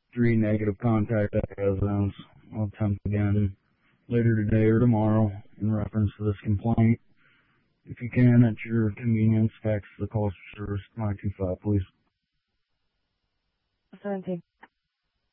3 negative contact evidence. I'll attempt again later today or tomorrow in reference to this complaint. If you can, at your convenience, fax the call service 925, please. 17.